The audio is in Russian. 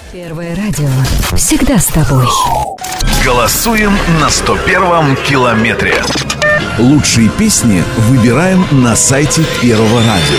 Первое радио всегда с тобой. Голосуем на 101-м километре. Лучшие песни выбираем на сайте Первого радио.